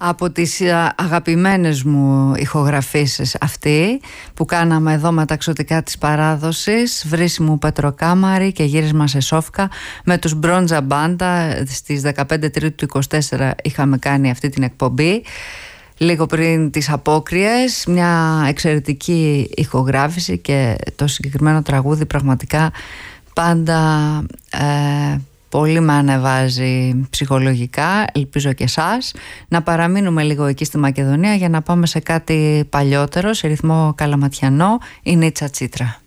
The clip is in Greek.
Από τις αγαπημένες μου ηχογραφήσεις αυτή που κάναμε εδώ με τα εξωτικά της παράδοσης, βρίσιμου Πετροκάμαρη και γύρισμα σε Σόφκα με τους Μπρόντζα Μπάντα. Στις 15 Τρίτου του 24 είχαμε κάνει αυτή την εκπομπή, λίγο πριν τις απόκριες. Μια εξαιρετική ηχογράφηση και το συγκεκριμένο τραγούδι πραγματικά πάντα πολύ με ανεβάζει ψυχολογικά. Ελπίζω και εσάς. Να παραμείνουμε λίγο εκεί στη Μακεδονία για να πάμε σε κάτι παλιότερο, σε ρυθμό καλαματιανό. Είναι η Τσατσίτρα.